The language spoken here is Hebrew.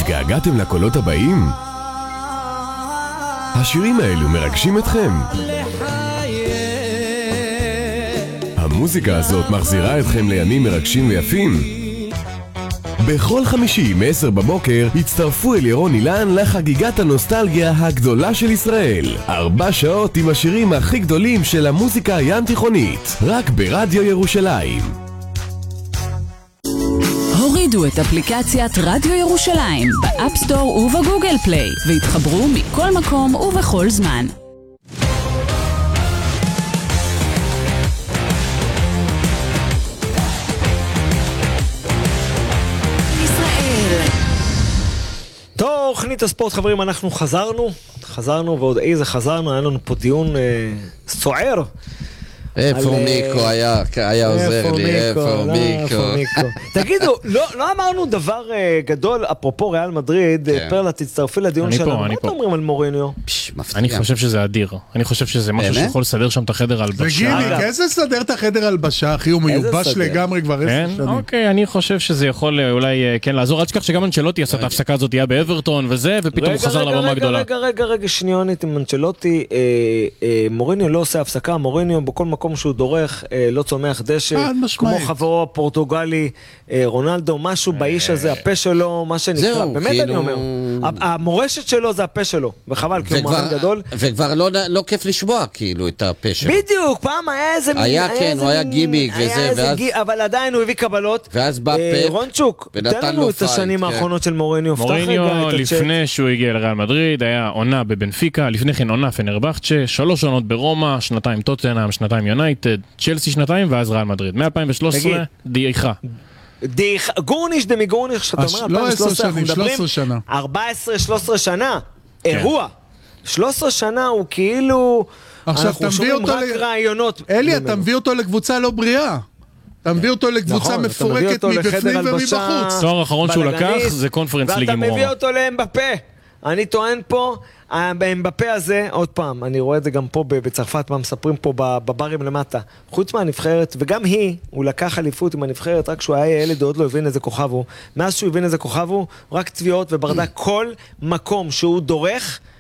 התגעגעתם לקולות הבאים? השירים האלו מרגשים אתכם? המוזיקה הזאת מחזירה אתכם לימים מרגשים ויפים? בכל חמישי מ-10 בבוקר הצטרפו אל ירון אילן לחגיגת הנוסטלגיה הגדולה של ישראל. 4 שעות עם השירים הכי גדולים של המוזיקה הים תיכונית, רק ברדיו ירושלים. הורידו את אפליקציית רדיו ירושלים באפסטור ובגוגל פליי והתחברו מכל מקום ובכל זמן. תוכנית הספורט, חברים, אנחנו חזרנו ועוד איזה חזרנו, היה לנו פה דיון סוער. איפה מיקו היה עוזר לי, איפה מיקו. תגידו, לא אמרנו דבר גדול, אפרופו ריאל מדריד, פרלה תצטרפי לדיון שלנו, מה אתם אומרים על מוריניו? אני חושב שזה אדיר, אני חושב שזה משהו שיכול לסדר שם את החדר הלבשה. וגילי, איזה לסדר את החדר הלבשה, אחי, הוא מיובש לגמרי כבר 10 שנים. אוקיי, אני חושב שזה יכול אולי כן לעזור, עד שכח שגם אנצ'לוטי עשה את ההפסקה הזאת, היה באברטון וזה, ופתאום הוא חזר לבמה הגדולה. רגע, שניונית עם אנצ'לוטי, מוריניו לא עושה הפסקה, מוריניו בכל מקום שהוא דורך, לא צומח דשא, כמו חברו הפורטוגלי רונלדו, משהו באיש הזה, הפה שלו, מה שנקרא, באמת אני אומר, המורשת שלו זה הפה שלו, וחבל, כי הוא מאמן גדול. וכבר לא כיף לשמוע כאילו את הפה שלו. בדיוק, פעם היה איזה מין, היה כן, הוא היה גימיק וזה, אבל עדיין הוא הביא קבלות. ואז בא פפ, רונצ'וק, תן לנו את השנים האחרונות של מוריניו. מוריניו לפני שהוא הגיע לריאל מדריד, היה עונה בבנפיקה, לפני כן עונה פנרבחצ'ה, 3 עונות ברומא, 2 טוטנהאם, 2 יונייטד, צ'לסי 2 ואז ריאל מדריד. מ-2013 דעיכה. גורניש דמיגורניש, שאתה אומר 2013, אנחנו מדברים 14-13 שנה, אירוע. 13 שנה הוא כאילו, אנחנו שומעים רק רעיונות. אלי, אתה מביא אותו לקבוצה לא בריאה. אתה מביא אותו לקבוצה מפורקת מבפנים ומבחוץ. תואר האחרון שהוא לקח זה קונפרנס ליג עם רומא. ואתה מביא אותו לאמבפה. אני טוען פה, באמבפה הזה, עוד פעם, אני רואה את זה גם פה בצרפת, מה מספרים פה בברים למטה, חוץ מהנבחרת, וגם הוא לקח אליפות עם הנבחרת, רק שהוא היה ילד, עוד לא הבין איזה כוכב הוא. מאז שהוא הבין איזה כוכב הוא, רק צביעות וברדה, כל מקום שהוא דורך,